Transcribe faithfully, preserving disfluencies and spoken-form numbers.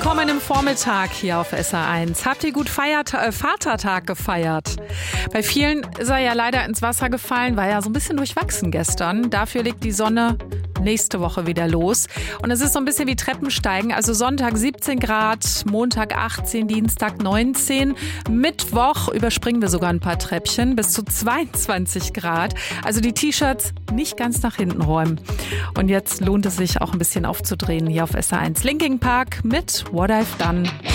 willkommen im Vormittag hier auf S R eins. Habt ihr gut Feiert, äh, Vatertag gefeiert? Bei vielen ist er ja leider ins Wasser gefallen, war ja so ein bisschen durchwachsen gestern. Dafür legt die Sonne nächste Woche wieder los. Und es ist so ein bisschen wie Treppensteigen. Also Sonntag siebzehn Grad, Montag achtzehn, Dienstag neunzehn. Mittwoch überspringen wir sogar ein paar Treppchen bis zu zweiundzwanzig Grad. Also die T-Shirts nicht ganz nach hinten räumen. Und jetzt lohnt es sich auch ein bisschen aufzudrehen hier auf S R eins. Linkin Park mit What I've Done.